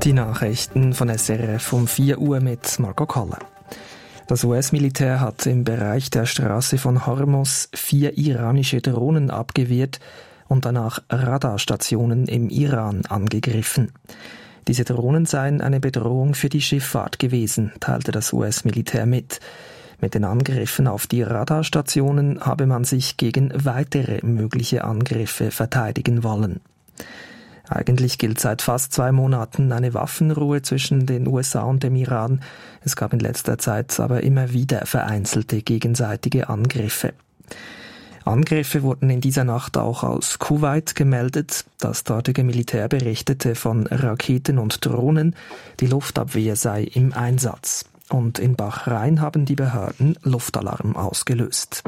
Die Nachrichten von SRF um 4 Uhr mit Marco Koller. Das US-Militär hat im Bereich der Straße von Hormuz 4 iranische Drohnen abgewehrt und danach Radarstationen im Iran angegriffen. Diese Drohnen seien eine Bedrohung für die Schifffahrt gewesen, teilte das US-Militär mit. Mit den Angriffen auf die Radarstationen habe man sich gegen weitere mögliche Angriffe verteidigen wollen. Eigentlich gilt seit fast 2 Monaten eine Waffenruhe zwischen den USA und dem Iran. Es gab in letzter Zeit aber immer wieder vereinzelte gegenseitige Angriffe. Angriffe wurden in dieser Nacht auch aus Kuwait gemeldet. Das dortige Militär berichtete von Raketen und Drohnen. Die Luftabwehr sei im Einsatz. Und in Bahrain haben die Behörden Luftalarm ausgelöst.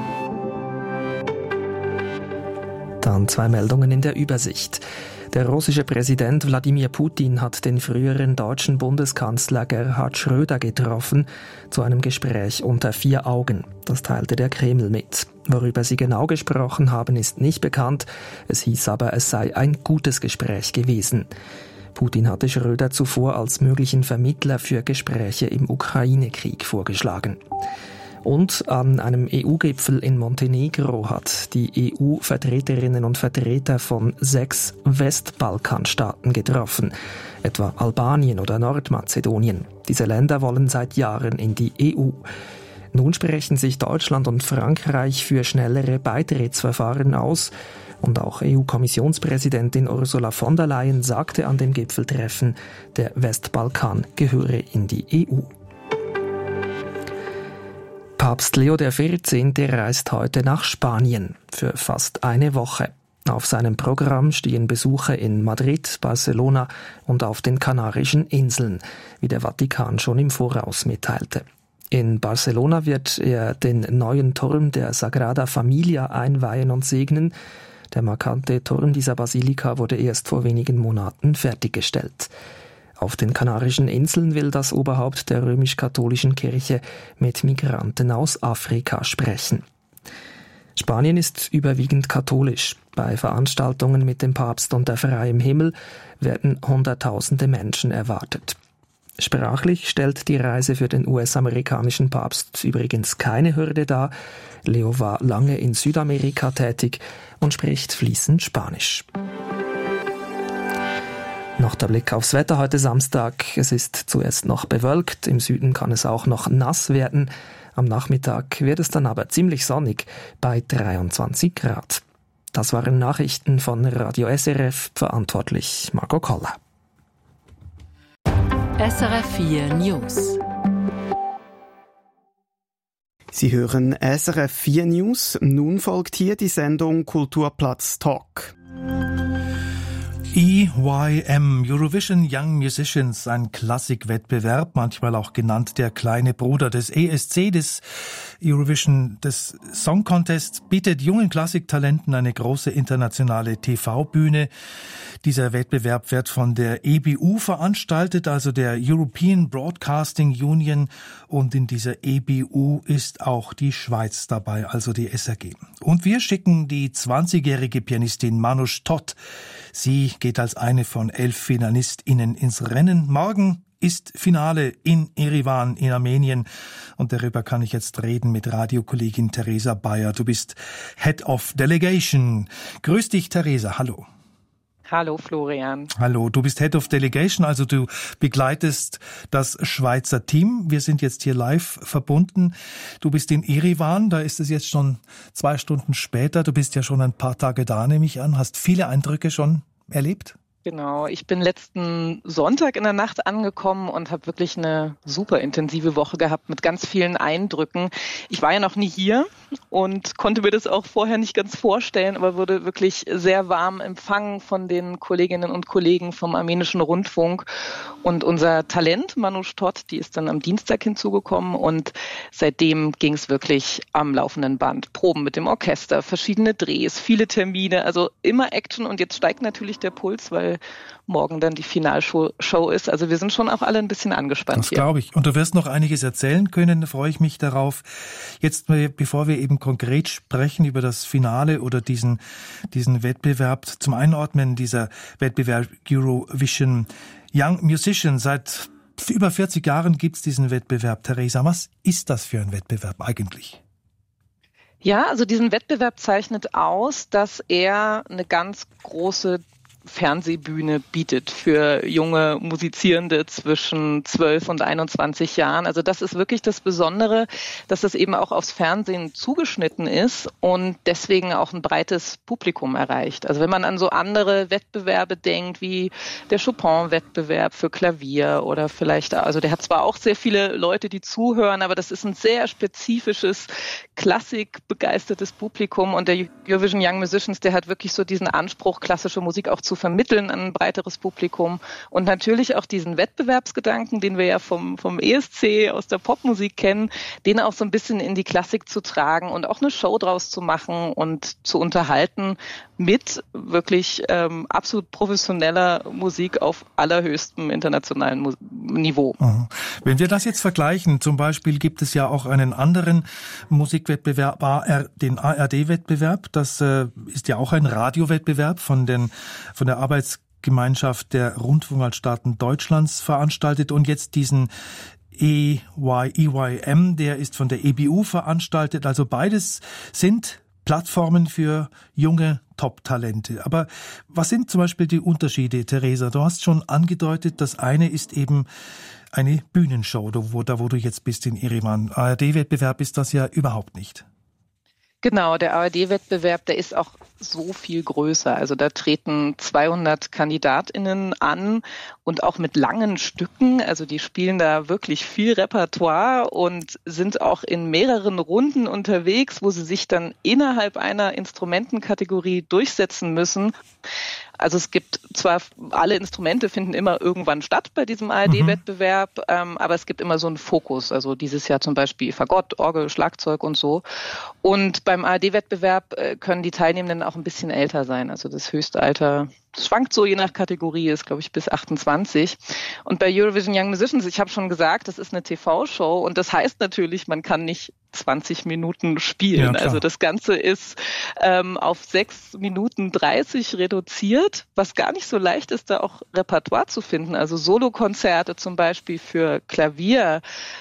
Dann 2 Meldungen in der Übersicht. Der russische Präsident Wladimir Putin hat den früheren deutschen Bundeskanzler Gerhard Schröder getroffen, zu einem Gespräch unter 4 Augen. Das teilte der Kreml mit. Worüber sie genau gesprochen haben, ist nicht bekannt. Es hieß aber, es sei ein gutes Gespräch gewesen. Putin hatte Schröder zuvor als möglichen Vermittler für Gespräche im Ukraine-Krieg vorgeschlagen. Und an einem EU-Gipfel in Montenegro hat die EU-Vertreterinnen und Vertreter von 6 Westbalkanstaaten getroffen, etwa Albanien oder Nordmazedonien. Diese Länder wollen seit Jahren in die EU. Nun sprechen sich Deutschland und Frankreich für schnellere Beitrittsverfahren aus. Und auch EU-Kommissionspräsidentin Ursula von der Leyen sagte an dem Gipfeltreffen, der Westbalkan gehöre in die EU. Papst Leo XIV. Reist heute nach Spanien für fast eine Woche. Auf seinem Programm stehen Besuche in Madrid, Barcelona und auf den Kanarischen Inseln, wie der Vatikan schon im Voraus mitteilte. In Barcelona wird er den neuen Turm der Sagrada Familia einweihen und segnen. Der markante Turm dieser Basilika wurde erst vor wenigen Monaten fertiggestellt. Auf den Kanarischen Inseln will das Oberhaupt der römisch-katholischen Kirche mit Migranten aus Afrika sprechen. Spanien ist überwiegend katholisch. Bei Veranstaltungen mit dem Papst unter freiem Himmel werden Hunderttausende Menschen erwartet. Sprachlich stellt die Reise für den US-amerikanischen Papst übrigens keine Hürde dar. Leo war lange in Südamerika tätig und spricht fließend Spanisch. Noch der Blick aufs Wetter heute Samstag. Es ist zuerst noch bewölkt, im Süden kann es auch noch nass werden. Am Nachmittag wird es dann aber ziemlich sonnig bei 23 Grad. Das waren Nachrichten von Radio SRF, verantwortlich Marco Koller. SRF 4 News. Sie hören SRF 4 News. Nun folgt hier die Sendung Kulturplatz Talk. EYM, Eurovision Young Musicians, ein Klassikwettbewerb, manchmal auch genannt der kleine Bruder des ESC, des Eurovision, des Song Contest, bietet jungen Klassiktalenten eine große internationale TV-Bühne. Dieser Wettbewerb wird von der EBU veranstaltet, also der European Broadcasting Union, und in dieser EBU ist auch die Schweiz dabei, also die SRG. Und wir schicken die 20-jährige Pianistin Manoush Todt. Sie geht als eine von 11 FinalistInnen ins Rennen. Morgen ist Finale in Erivan in Armenien und darüber kann ich jetzt reden mit Radiokollegin Theresa Bayer. Du bist Head of Delegation. Grüß dich, Theresa. Hallo. Hallo Florian. Hallo, du bist Head of Delegation, also du begleitest das Schweizer Team. Wir sind jetzt hier live verbunden. Du bist in Erivan, da ist es jetzt schon 2 Stunden später. Du bist ja schon ein paar Tage da, nehme ich an. Hast viele Eindrücke schon erlebt? Genau, ich bin letzten Sonntag in der Nacht angekommen und habe wirklich eine super intensive Woche gehabt mit ganz vielen Eindrücken. Ich war ja noch nie hier und konnte mir das auch vorher nicht ganz vorstellen, aber wurde wirklich sehr warm empfangen von den Kolleginnen und Kollegen vom armenischen Rundfunk. Und unser Talent, Manoush Todt, die ist dann am Dienstag hinzugekommen und seitdem ging es wirklich am laufenden Band. Proben mit dem Orchester, verschiedene Drehs, viele Termine, also immer Action und jetzt steigt natürlich der Puls, weil morgen dann die Finalshow ist. Also wir sind schon auch alle ein bisschen angespannt. Das glaube ich. Und du wirst noch einiges erzählen können, da freue ich mich darauf. Jetzt, bevor wir eben konkret sprechen über das Finale oder diesen Wettbewerb, zum Einordnen dieser Wettbewerb Eurovision Young Musician. Seit über 40 Jahren gibt es diesen Wettbewerb. Theresa, was ist das für ein Wettbewerb eigentlich? Ja, also diesen Wettbewerb zeichnet aus, dass er eine ganz große Fernsehbühne bietet für junge Musizierende zwischen 12 und 21 Jahren. Also das ist wirklich das Besondere, dass es eben auch aufs Fernsehen zugeschnitten ist und deswegen auch ein breites Publikum erreicht. Also wenn man an so andere Wettbewerbe denkt, wie der Chopin-Wettbewerb für Klavier oder vielleicht, also der hat zwar auch sehr viele Leute, die zuhören, aber das ist ein sehr spezifisches, klassikbegeistertes Publikum und der Eurovision Young Musicians, der hat wirklich so diesen Anspruch, klassische Musik auch zu vermitteln an ein breiteres Publikum und natürlich auch diesen Wettbewerbsgedanken, den wir ja vom ESC aus der Popmusik kennen, den auch so ein bisschen in die Klassik zu tragen und auch eine Show draus zu machen und zu unterhalten mit wirklich absolut professioneller Musik auf allerhöchstem internationalen Niveau. Wenn wir das jetzt vergleichen, zum Beispiel gibt es ja auch einen anderen Musikwettbewerb, den ARD-Wettbewerb, das ist ja auch ein Radiowettbewerb von der Arbeitsgemeinschaft der Rundfunkanstalten Deutschlands veranstaltet und jetzt diesen EYM, der ist von der EBU veranstaltet. Also beides sind Plattformen für junge Top-Talente. Aber was sind zum Beispiel die Unterschiede, Theresa? Du hast schon angedeutet, das eine ist eben eine Bühnenshow, wo du jetzt bist in Erevan. ARD-Wettbewerb ist das ja überhaupt nicht. Genau, der ARD-Wettbewerb, der ist auch so viel größer. Also da treten 200 KandidatInnen an und auch mit langen Stücken. Also die spielen da wirklich viel Repertoire und sind auch in mehreren Runden unterwegs, wo sie sich dann innerhalb einer Instrumentenkategorie durchsetzen müssen. Also es gibt zwar, alle Instrumente finden immer irgendwann statt bei diesem ARD-Wettbewerb, aber es gibt immer so einen Fokus. Also dieses Jahr zum Beispiel Fagott, Orgel, Schlagzeug und so. Und beim ARD-Wettbewerb können die Teilnehmenden auch ein bisschen älter sein. Also das Höchstalter schwankt so je nach Kategorie, ist glaube ich bis 28. Und bei Eurovision Young Musicians, ich habe schon gesagt, das ist eine TV-Show und das heißt natürlich, man kann nicht 20 Minuten spielen. Ja, also das Ganze ist auf 6 Minuten 30 reduziert, was gar nicht so leicht ist, da auch Repertoire zu finden. Also Solokonzerte zum Beispiel für Klavier,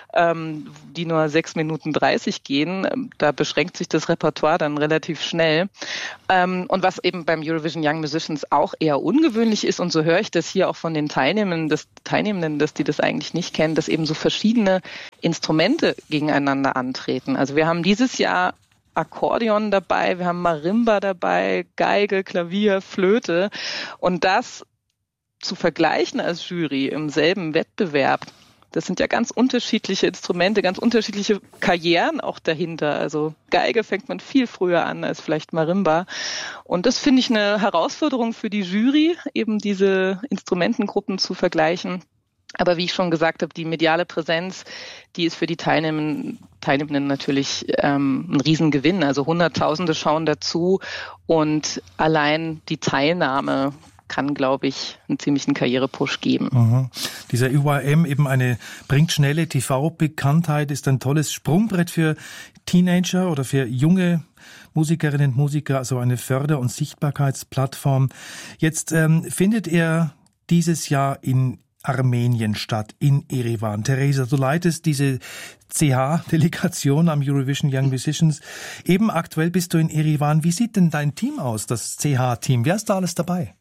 die nur 6 Minuten 30 gehen, da beschränkt sich das Repertoire dann relativ schnell. Und was eben beim Eurovision Young Musicians auch eher ungewöhnlich ist, und so höre ich das hier auch von den Teilnehmenden, dass die das eigentlich nicht kennen, dass eben so verschiedene Instrumente gegeneinander antreten. Also wir haben dieses Jahr Akkordeon dabei, wir haben Marimba dabei, Geige, Klavier, Flöte. Und das zu vergleichen als Jury im selben Wettbewerb, das sind ja ganz unterschiedliche Instrumente, ganz unterschiedliche Karrieren auch dahinter. Also Geige fängt man viel früher an als vielleicht Marimba. Und das finde ich eine Herausforderung für die Jury, eben diese Instrumentengruppen zu vergleichen. Aber wie ich schon gesagt habe, die mediale Präsenz, die ist für die Teilnehmenden natürlich ein Riesengewinn. Also Hunderttausende schauen dazu und allein die Teilnahme kann, glaube ich, einen ziemlichen Karrierepush geben. Dieser EYM bringt schnelle TV-Bekanntheit, ist ein tolles Sprungbrett für Teenager oder für junge Musikerinnen und Musiker, also eine Förder- und Sichtbarkeitsplattform. Jetzt findet er dieses Jahr in Armenien statt, in Erevan. Theresa, du leitest diese CH-Delegation am Eurovision Young Musicians. Eben aktuell bist du in Erevan. Wie sieht denn dein Team aus, das CH-Team? Wer ist da alles dabei?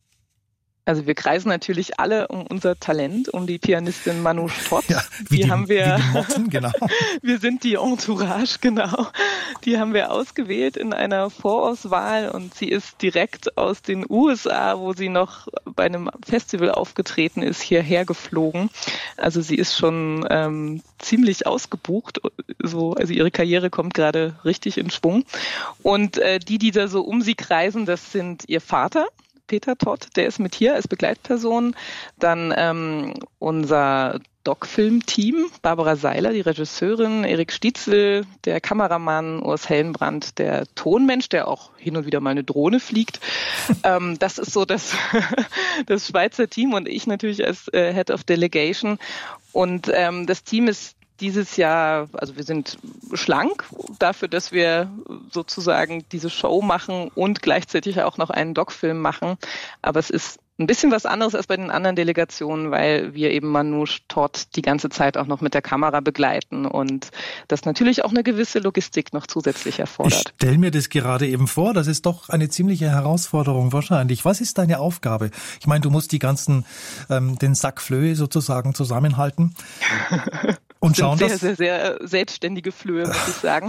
Also wir kreisen natürlich alle um unser Talent, um die Pianistin Manoush Todt. Ja, wie die Motten, genau. Wir sind die Entourage, genau. Die haben wir ausgewählt in einer Vorauswahl und sie ist direkt aus den USA, wo sie noch bei einem Festival aufgetreten ist, hierher geflogen. Also sie ist schon ziemlich ausgebucht. Also ihre Karriere kommt gerade richtig in Schwung. Und die da so um sie kreisen, das sind ihr Vater, Peter Todt, der ist mit hier als Begleitperson. Dann unser Doc-Film-Team. Barbara Seiler, die Regisseurin, Erik Stietzel, der Kameramann, Urs Hellenbrand, der Tonmensch, der auch hin und wieder mal eine Drohne fliegt. Das ist so das Schweizer Team und ich natürlich als Head of Delegation. Und das Team ist dieses Jahr, also wir sind schlank dafür, dass wir sozusagen diese Show machen und gleichzeitig auch noch einen Doc-Film machen. Aber es ist ein bisschen was anderes als bei den anderen Delegationen, weil wir eben Manouche Todd die ganze Zeit auch noch mit der Kamera begleiten und das natürlich auch eine gewisse Logistik noch zusätzlich erfordert. Ich stelle mir das gerade eben vor, das ist doch eine ziemliche Herausforderung wahrscheinlich. Was ist deine Aufgabe? Ich meine, du musst den Sack Flöhe sozusagen zusammenhalten. Und schauen, sehr selbstständige Flöhe, muss ich sagen.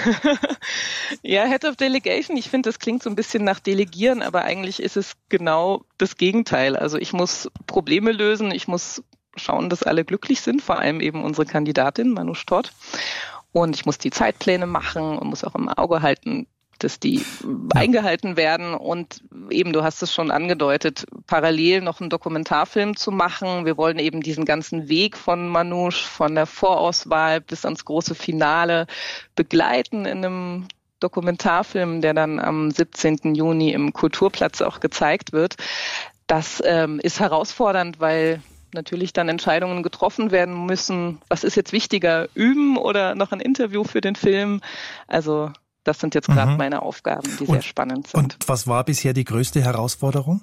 Ja, Head of Delegation, ich finde, das klingt so ein bisschen nach Delegieren, aber eigentlich ist es genau das Gegenteil. Also ich muss Probleme lösen, ich muss schauen, dass alle glücklich sind, vor allem eben unsere Kandidatin, Manouche Todd. Und ich muss die Zeitpläne machen und muss auch im Auge halten, dass die eingehalten werden und eben, du hast es schon angedeutet, parallel noch einen Dokumentarfilm zu machen. Wir wollen eben diesen ganzen Weg von Manouche, von der Vorauswahl bis ans große Finale begleiten in einem Dokumentarfilm, der dann am 17. Juni im Kulturplatz auch gezeigt wird. Das ist herausfordernd, weil natürlich dann Entscheidungen getroffen werden müssen. Was ist jetzt wichtiger, üben oder noch ein Interview für den Film? Also das sind jetzt gerade meine Aufgaben, die sehr spannend sind. Und was war bisher die größte Herausforderung?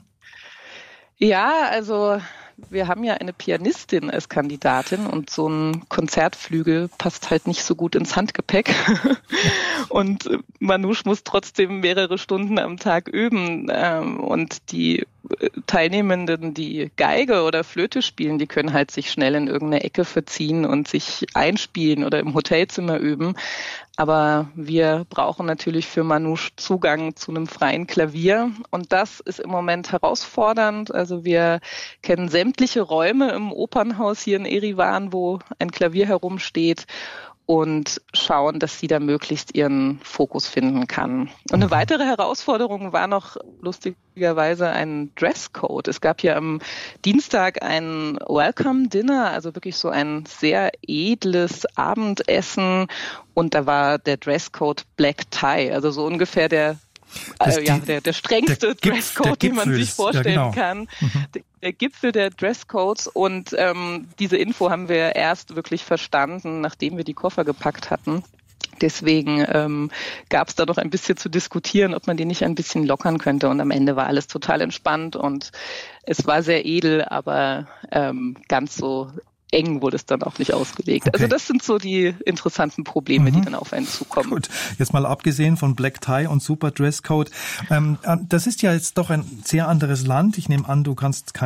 Ja, also wir haben ja eine Pianistin als Kandidatin und so ein Konzertflügel passt halt nicht so gut ins Handgepäck. Und Manouche muss trotzdem mehrere Stunden am Tag üben. Und die Teilnehmenden, die Geige oder Flöte spielen, die können halt sich schnell in irgendeine Ecke verziehen und sich einspielen oder im Hotelzimmer üben. Aber wir brauchen natürlich für Manouche Zugang zu einem freien Klavier. Und das ist im Moment herausfordernd. Also wir kennen sämtliche Räume im Opernhaus hier in Erivan, wo ein Klavier herumsteht, und schauen, dass sie da möglichst ihren Fokus finden kann. Und eine weitere Herausforderung war noch lustigerweise ein Dresscode. Es gab ja am Dienstag ein Welcome Dinner, also wirklich so ein sehr edles Abendessen, und da war der Dresscode Black Tie, also so ungefähr der strengste Dresscode, den man sich vorstellen kann. Der Gipfel der Dresscodes, und diese Info haben wir erst wirklich verstanden, nachdem wir die Koffer gepackt hatten. Deswegen gab es da doch ein bisschen zu diskutieren, ob man den nicht ein bisschen lockern könnte, und am Ende war alles total entspannt und es war sehr edel, aber ganz so eng wurde es dann auch nicht ausgelegt. Okay. Also das sind so die interessanten Probleme, die dann auf einen zukommen. Gut, jetzt mal abgesehen von Black Tie und Super Dresscode. Das ist ja jetzt doch ein sehr anderes Land. Ich nehme an, du kannst